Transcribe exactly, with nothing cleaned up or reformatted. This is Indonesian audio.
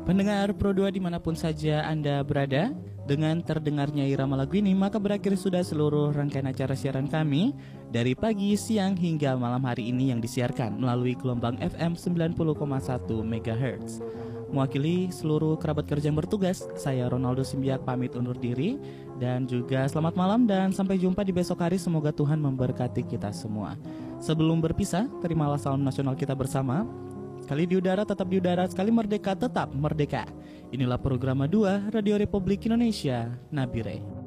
Pendengar Pro dua dimanapun saja Anda berada, dengan terdengarnya irama lagu ini maka berakhir sudah seluruh rangkaian acara siaran kami dari pagi, siang hingga malam hari ini yang disiarkan melalui gelombang F M sembilan puluh koma satu megahertz. Mewakili seluruh kerabat kerja yang bertugas, saya Ronaldo Simbiak pamit undur diri dan juga selamat malam dan sampai jumpa di besok hari. Semoga Tuhan memberkati kita semua. Sebelum berpisah, terimalah salam nasional kita bersama. Sekali di udara tetap di udara, sekali merdeka tetap merdeka. Inilah program dua Radio Republik Indonesia, Nabire.